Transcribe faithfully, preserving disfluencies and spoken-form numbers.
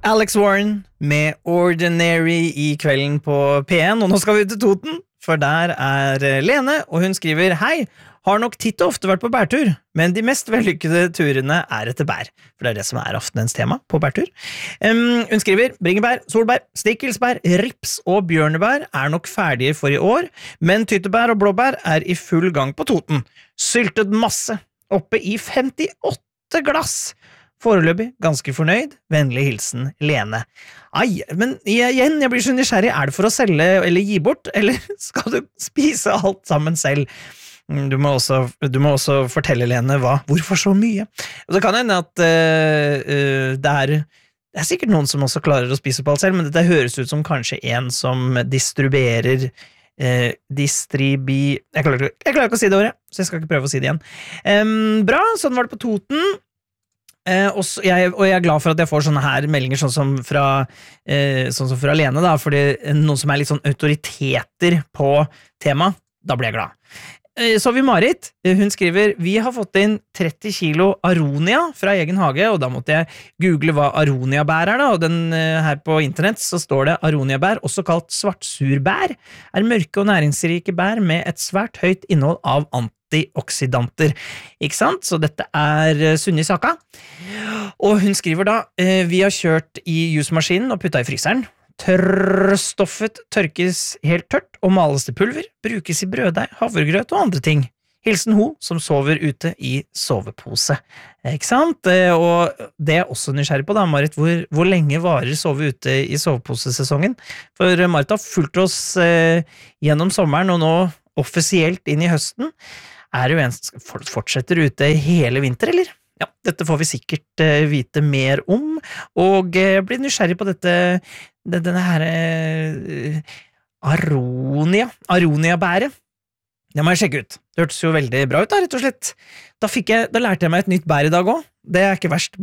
Alex Warren med Ordinary I kvelden på P en, og nå skal vi til Toten, for der er Lene, og hun skriver: Hei, har nok titt og ofte vært på bærtur, men de mest vellykkede turene er etter bær, for det er det som er aftenens tema på bærtur. Um, hun skriver: Bringebær, solbær, stikkelsbær, rips og bjørnebær er nok ferdige for i år, men tyttebær og blåbær er i full gang på Toten. Syltet masse, oppe i femtiåtte glass. Foreløpig ganske fornøyd, vennlig hilsen Lene. Ai, men igjen, jeg blir så nysgjerrig, er det for å selge eller gi bort, eller skal du spise alt sammen selv? Du må også, du må også fortelle Lene hva, hvorfor så mye? Og det kan hende at uh, uh, det, er, det er sikkert noen som også klarer å spise på alt selv, men dette høres ut som kanskje en som distribuerer uh, distribi... Jeg klarer, ikke, jeg klarer ikke å si det ordet, så jeg skal ikke prøve å si det igjen. Um, bra, sånn var det på Toten. Eh, og, så, jeg, og jeg er glad for at jeg får sånne her meldinger sånn som fra, eh, sånn som fra Lene da, fordi noen som er litt sånn autoriteter på tema, da blir jeg glad. Eh, så har vi Marit, hun skriver: Vi har fått inn tretti kilo aronia fra egen hage, og da måtte jeg google hva aroniabær er da, og den, eh, her på internett så står det: aroniabær, også kalt svartsurbær, er mørke og næringsrike bær med et svært høyt innhold av anti antioksidanter, ikke sant? Så dette er Sunni Saka. Og hun skriver da: Vi har kjørt i jusmaskinen og puttet i fryseren. Tørrstoffet tørkes helt tørt og males til pulver, brukes i brøddeig, havregrøt og andre ting. Hilsen ho som sover ute i sovepose. Ikke sant? Og det er også nysgjerrig på da, Marit, hvor, hvor lenge varer sove ute i soveposesesongen? For Marit har fulgt oss eh, gjennom sommeren, og nå offisielt inn i høsten. Er det jo en som fortsetter ute hele vinter, eller? Ja, dette får vi sikkert uh, vite mer om, og uh, blir nysgjerrig på dette, det, denne her uh, aronia, aroniabæret. Det må jeg sjekke ut. Det hørtes jo veldig bra ut da, rett og slett. Da, fikk jeg, da lærte jeg meg et nytt bær i dag også. Det er ikke verst.